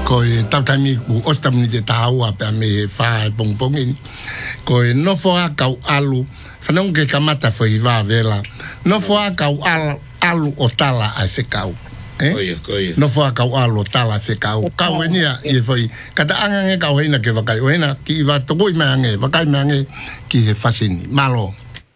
ko tatami ku ostam ni te taua pe me fa pongpongi ko no fo ka alu fanong ke kamata foi va vela no fo ka alu otala a fekau no fo ka alu otala fekau ka wenia e foi kata anga ka wena ke vakai wena ki va to goi mangi vakai mangi ki fasini malo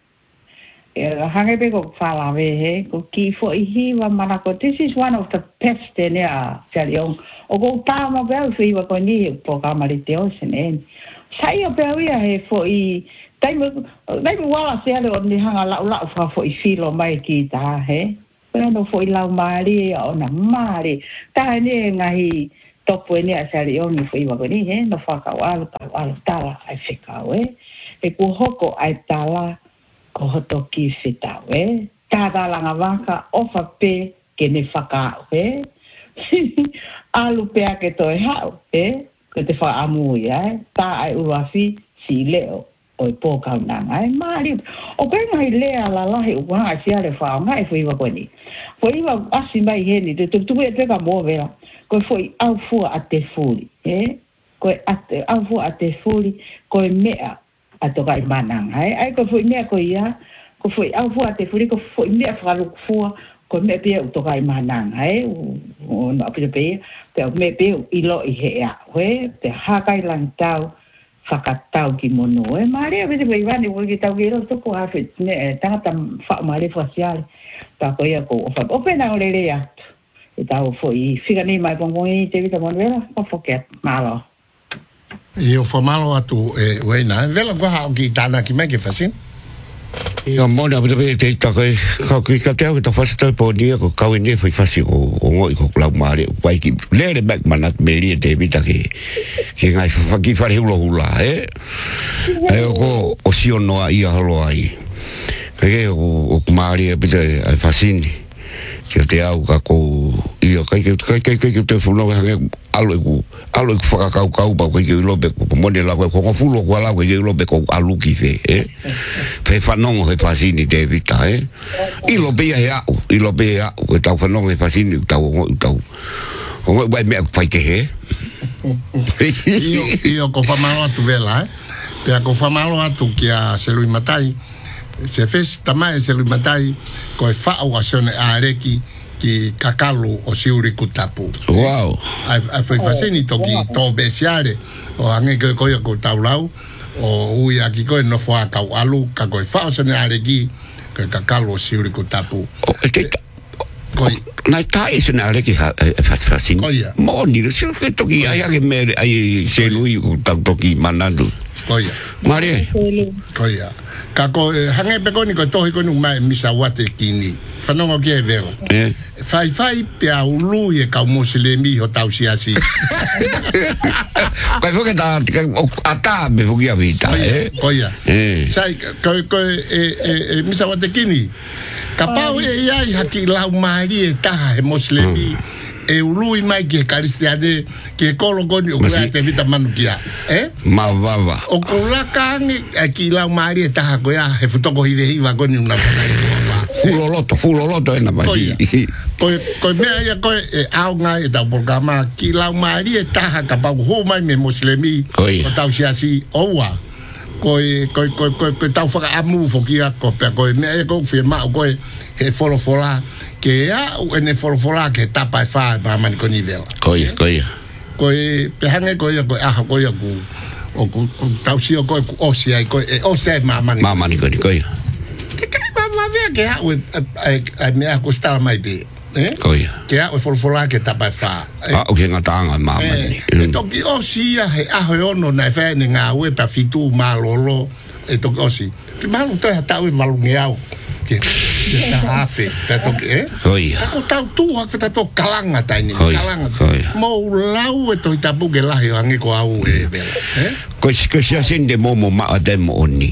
hange be ko fala ve he ko ki fo hi wa mana ko this is one of the pests in ya salion o go ta ma be fi wa ko ni po ka mari te o senen sai o be ya he fo I dai mo wala se ale on ni hanga la fa fo I filo mai ki ta he pero fo I la mari o na mari ta ni ngai to po ni salion ni fo I wa ko ni he no fa ka wa ta la ai se ka we e ku hoko ai ta la ko hoto ki fita we tada langa waka ofa pe ke ne whaka we alu pe ke toi hau ko te wha amu ia ta ai urafi si leo o po ka nanga mari o kai ngai lea la lahi u nga sia le wha ngai fo iwa koni fo iwa asi mai he ni te tu e te ka mo vera ko fo au fu a te fuli ko ate au fu a te fuli ko mea atoka I manang ai ko foi me ko ia ko foi au fu ate furi ko foi me fa lu fu ko me pe toka I manang ai o na pe pe me pe I lo I he a we te ha kai lang tau fakatau ki mono mare ve pe vani wo ki tau ki ro to ko ha fe ne ta fa mare facial ta ko ia ko fa o pe na o le ya e tau foi figa ni mai bon te vita mon vera ko forget malo io famalo atu wena vela go ha ki tana ki me ke fasin io mona be te ta ko ka te ta fasi to po ni ko ka ni foi fasi o ngoi ko la mare vai ki le back manat me ri te vita ke ngai fa ki fare hula ko o si no ai holo ai ke o mare be te fasini que te au ka ko io kai te fulo alo fa ka ba ko ke lo be ko mo de la ko fulo ko la ko ke lo be ko alu ki fe fa non he fasini de vita I lo be ya ko ta fa non he fasini ta o ba me fa ke io ko fa malo tu vela pe ko fa malo atu ki a se lui matai se fes tamai se lui matai ko fa o asone areki ki kakalo o siuri kutapu wow ai foi fasini to ki to besiare o ange ko ko taulau o uia ki ko no fa ka alu ka ko fa asone areki ko kakalo o siuri kutapu ko na tai se na areki fasini mo ni se to ki ai ke me ai se lui to ki manando koia mare koia kako hange pe koni ko tohi koni mai misa wate kini fanongo ke vela fai pe ulu e ka muslimi ho tausiasi ko fo ke ta ata me fo kia vita koia sai ko misa wate kini kapau e ai haki lau mai e ta muslimi e ului mai ke karistiane ke kolo koni o kula te vita manukia ma vava o kula kangi ki lau mari e taha ko ya he futoko hide hiva koni una fulo loto ena mai ko mea ia ko au ngai e tau programa ki lau mari e taha ka pau ho mai me muslimi o tau siasi oua ko tau whaka amu fokia ko pe ko mea ia ko firma ko he folofola ke ya ene folofola ke tapa fa ba man ko nivel koia ko pe hange ko ya ko aha ko ya ku o tau si ko o si ai ko o se mama ni ko koia ke kai mama ve ke ha ai me a costar mai be koia ke ya o folofola ke tapa fa o ke ngatanga mama ni to ki o si ya he a ho no na fe ni nga we pa fitu malolo e to o si ke malu to ta we valungeau ke ta hafe ta to ke koia ko tau tu hak ta to kalanga ta ni kalanga mo lau e to ta buge la yo ange ko au e bela ko si asende momo ma adem oni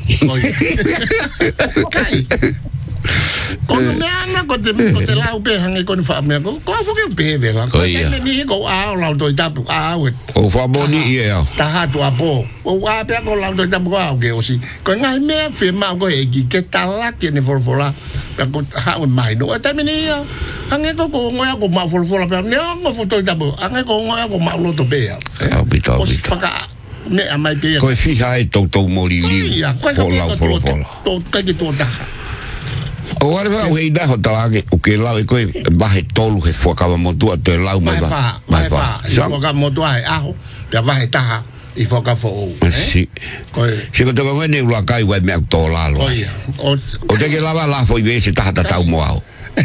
kai kono me ana ko te lau pe hange ko fa me ko fo ke pe bela ko te ni ko au lau to ta au o fa boni ia ta ha tu apo o a pe ko lau to ta bu au ke o si ko ngai me fe ma ko e ki ke ta la ke ne forfola ta ko ha un mai no ta me ni Ange ko ngoya ko ma fola pe ne ngo foto tabo. Ange ko ngoya ko ma lo to be. Bita. Paka ne amai pe. Ko fiha e to moli li. Fola. To kaki to ta. O wale wa hei da hotalage o ke lau e koe vahe tolu he fuakawa motua te lau mai va. Mai fa. Fuaka motua he aho. Pia vahe taha i fuaka fo o. Si. Si ko te wene ula kai wai mea to lalo. O te ke lava la foi vese taha ta tau moao.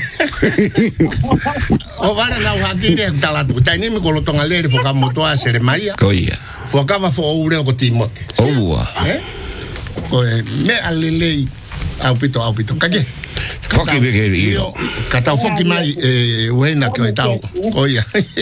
O vale lau hakire talatu. Tai nimi ko lotonga leri fuaka motua sere maia. Koia. Fuaka fo o ureo ko timote. Oua. Koe me alelei au pito kage. Foki beke io. Kata foki mai wena ko tau. Oia.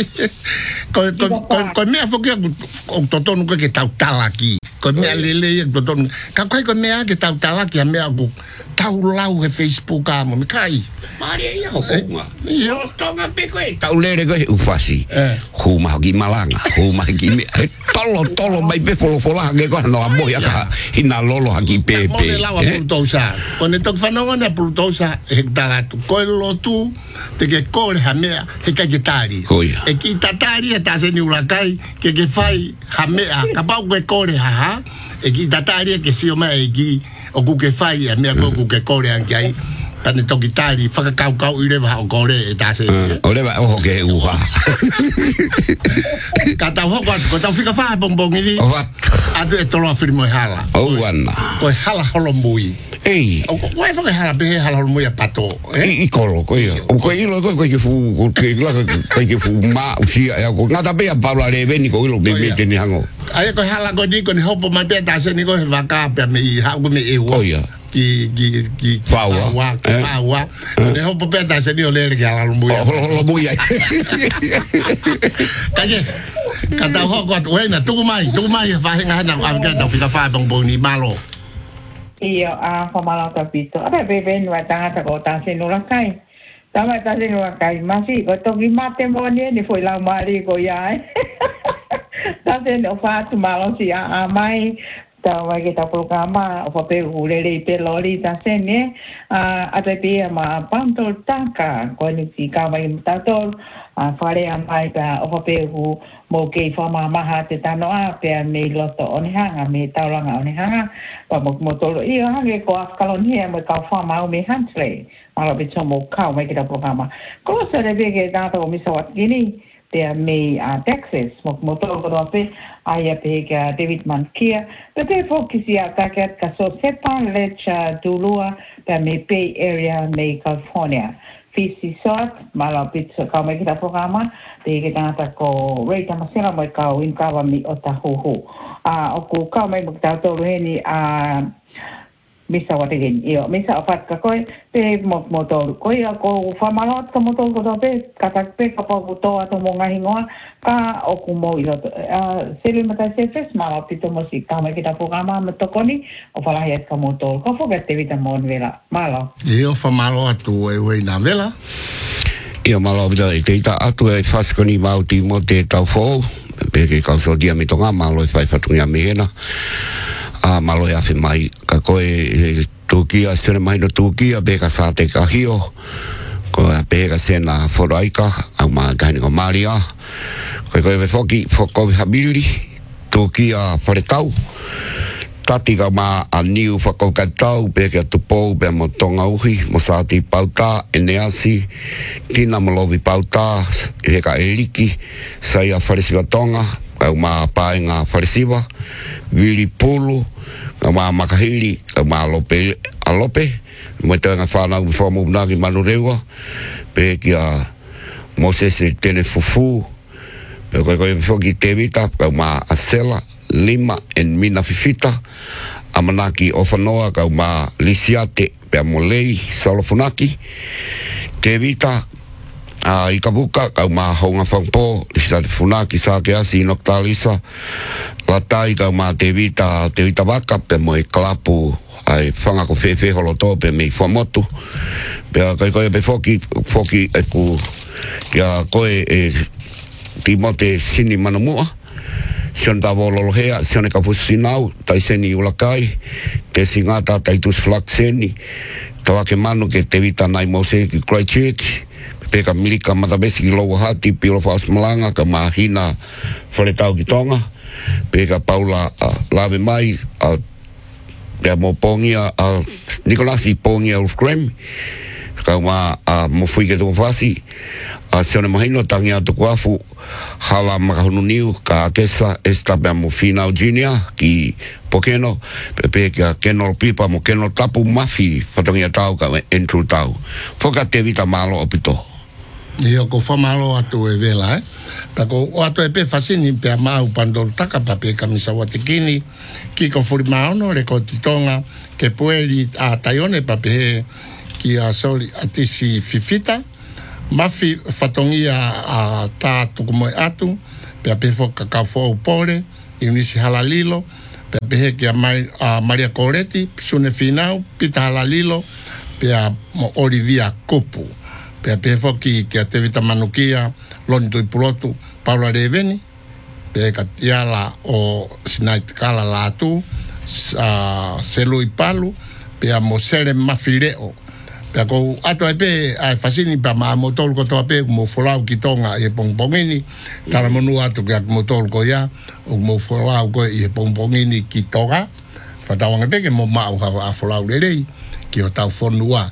Ko me foki o totonu ko ke tau talaki. Ko me lele ko totonu. Ka ko me a ke tau talaki a me aku tau lau he Facebook a mo me kai. Maria ia ho kunga. Io tonga pe ko tau lere ko ufasi. Huma gi malanga, huma gi me. Tolo mai pe fola ke ko no amoya ka ina lolo haki pe. Mo de lawa pultosa. Ko ne tok fanonga na pultosa hektaratu. Ko lo tu te ke kore hamea he ka gitari. E ki tatari ta se ni ulakai ke fai hamea ka pau ke kore ha. E ki tatari ke si o mai ki o ku ke fai a mea ku ke kore anki ai. Tane toki tari whakakau i rewa o kore e tase. O rewa oho ke uha. Ka tau hoko atu, ko tau whika whaha bongbong ili. O wat. Atu e tolo a whirimo e hala. O wana. Ko e hala holo mui. Ei. O koe whaka hala pehe hala holo mui a pato. I kolo, ko ia. O koe ilo koe ke fu, koe ke fu maa usia. Ko ngata pea paula reveni ko ilo me te ni hango. Aia ko hala ko ni ko ni hopo mai pea tase ni ko he waka pea me i hau me e ua. O ia. Ki fawa ne hopo peta se ni o lere ki ala lumbuya lumbuya kage kata hoko atu wena tuku mai fa hinga hana avga ta fika fa bong ni malo iyo a fa malo ta pito aba bebe ni watanga ta ko ta se no la kai tama ta se no la kai masi ko to ki mate mo ni foi la mari ko ya ta se no fa tu malo si a mai tawa ke ta programa o pape ulele pe lori ta sene a te pia ma panto taka ko ni si ka mai tato fare a mai pa o pape hu mo ke forma maha te tano a pe me loto oni hanga me taulanga oni hanga pa mo tolo i hange ko afkalon hia mo ka forma o me hantle ala be chomo ka mai ke ta programa ko se re ke ta to mi so gini te me Texas mo tolo ko pe aia pe ka David Mankia pe focus ia taket ka so sepan lecha dulua pe me Bay Area me California fisi sort mala pizza ka me kita programa te ke ta ko rate masela mo ka win ka mi otahu o ku ka me ta to ni misa wate gen io misa afat ka ko pe motor ko ia ko famalot ka motor ko pe kata pe ka pa buto ato mo ngahingoa ka o kumo ilo sele mata se fes mala pito musika me kita programa metokoni o fala ya ka motor ko fo gete vita mon vela malo io famalo atu e na vela io malo vida e teita atu e faskoni mauti mo te tau fo pe ke ka so dia mi tonga malo e fai fatunya mena malo ya fe mai ka koe Turkia sene mai no Turkia be ka sa te ka hio ko be ka sena foraika au ma gani ko Maria ko be foki foko habili Turkia faretau tati ka ma a niu foko ka tau be ka tupo be mo tonga uhi mo sa ti pauta eneasi tina mo lovi pauta e ka eliki sai a faresiwa tonga au ma paenga faresiwa vili pulu ma makahili ma alope mo te nga fana u fomo nagi manurewa pe kia Moses tene fufu pe ko foki tevita ma asela lima en mina fifita amanaki ofanoa ka ma lisiate pe molei solofunaki tevita i kabuka ka ma honga fangpo lisiate funaki sa ke asi noktalisa latai ka ma tevita baka pe mo klapu ai fanga ko fefe holo to pe me fomotu pe ko be foki e ku ya ko e timote sini manumua sion tavo lolohea sion ka fusinau tai seni ulakai te singata tai tus flaxeni tawa ke manu ke tevita nai mose ki Christchurch peka milika matabesi ki loa hati pilo faus malanga ka mahina whaletau ki tonga peka paula lawe mai pea mo pongia Nikolasi pongia Ulfkrem ka ma mo fui ke tō whasi sione mahino tangi atu kuafu hala makahunu niu ka kesa esta pea mo Finau Junior ki Pokeno pe ka Kenol Pipa mo Kenol Tapu Mafi whatongia tau ka entru tau whoka te vita malo opito Iyo ko whamalo atu e vela Tako o atu e pe fasini pea mau pandol taka pa pe kamisa watikini ki ko furi maono re ko titonga ke pueri a taione pa pe ki a soli atisi fifita mafi whatongia a tā tukumoe atu pea pe whoka ka whau pore i unisi halalilo pea pe he ki a Maria Coreti sune Finau pita halalilo pea mo Olivia Kupu pea pe whoki ki a te vita manukia loni tui pulotu Paula Reveni pe ka tiala o sinai kala latu selui palu pe a mosere mafireo pe ko ato pe ai fasini pa ma motol ko to pe mo folau ki tonga e pongpongini tala monu ato ka motol ko ya o mo folau ko e pongpongini ki tonga fatawanga pe ke mo ma o ha folau le ki o tau fonua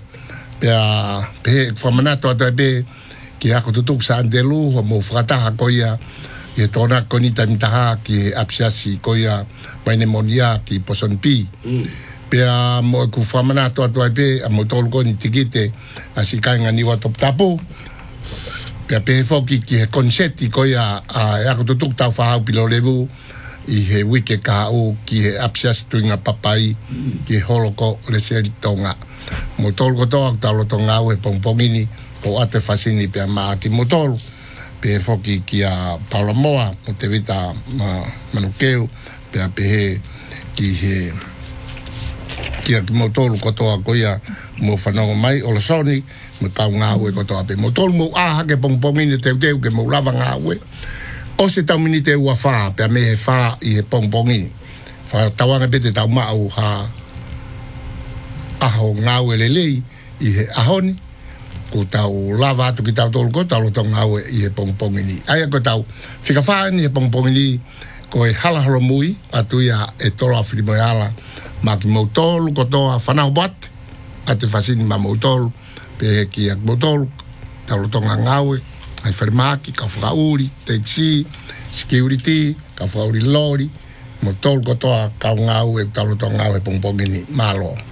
pe famanato ato pe ki ako tutuk sa andelu ho mo frata ko ya e tona konita mitaha ki apsiasi ko ya pneumonia ki poson pi pea mo ku famana to pe mo tol ko ni tigite asika ngani wa top tapu pea pe foki ki konseti ko ya ako tutuk ta fa pilo levu i he wike ka o ki apsiasi tuinga papai ki holoko le seritonga mo tol ko to ta lo tonga we pongpongini ko ate fasini pe ma ki motol pe foki ki a Palamoa mo te vita manukeu pe pe ki he ki a motol ko to ko ya mo fanong mai o soni mo tau nga we ko to pe motol mo a ke pongpongini te ke mo lava nga we o se tau minite ua fa pe me fa i pongpongini fa tawanga te tau ma au ha aho nga we lelei i he ahoni ko tau lava atu ki tau tolko tau tonga aue i he pongpongini. Aia ko tau whika whaani he pongpongini ko e halaholo mui atu ia e tolo a whirimoe ala ma ki mautolu ko toa whanau bat a te whasini ma mautolu pe ki a mautolu tau tonga ngaue ai wharimaki ka whakauri, taxi, security, ka whakauri lori mautolu ko toa kau ngaue tau tonga aue pongpongini malo.